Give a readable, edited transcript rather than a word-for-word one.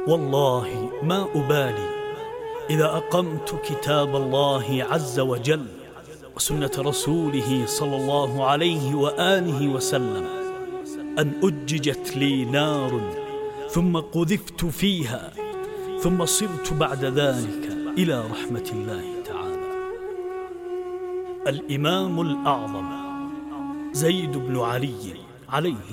والله ما أبالي إذا أقمت كتاب الله عز وجل وسنة رسوله صلى الله عليه وآله وسلم أن أججت لي نار ثم قذفت فيها ثم صرت بعد ذلك إلى رحمة الله تعالى. الإمام الأعظم زيد بن علي عليه